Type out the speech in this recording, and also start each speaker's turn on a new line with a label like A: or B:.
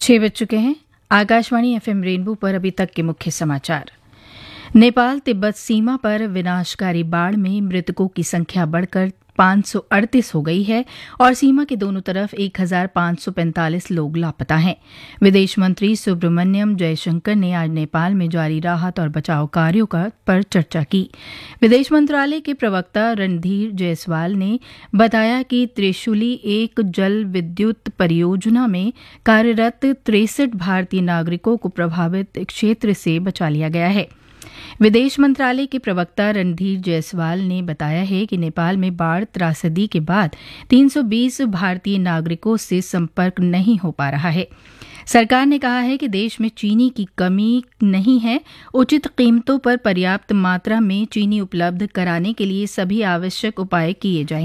A: 6 बज चुके हैं। आकाशवाणी एफएम रेनबो पर अभी तक के मुख्य समाचार। नेपाल तिब्बत सीमा पर विनाशकारी बाढ़ में मृतकों की संख्या बढ़कर 538 हो गई है और सीमा के दोनों तरफ 1545 लोग लापता हैं। विदेश मंत्री सुब्रमण्यम जयशंकर ने आज नेपाल में जारी राहत और बचाव कार्यों पर चर्चा की। विदेश मंत्रालय के प्रवक्ता रणधीर जायसवाल ने बताया कि त्रिशूली एक जल विद्युत परियोजना में कार्यरत 63 भारतीय नागरिकों को प्रभावित क्षेत्र से बचा लिया गया है। विदेश मंत्रालय के प्रवक्ता रणधीर जायसवाल ने बताया है कि नेपाल में बाढ़ त्रासदी के बाद 320 भारतीय नागरिकों से संपर्क नहीं हो पा रहा है। सरकार ने कहा है कि देश में चीनी की कमी नहीं है। उचित कीमतों पर पर्याप्त मात्रा में चीनी उपलब्ध कराने के लिए सभी आवश्यक उपाय किए जाएंगे।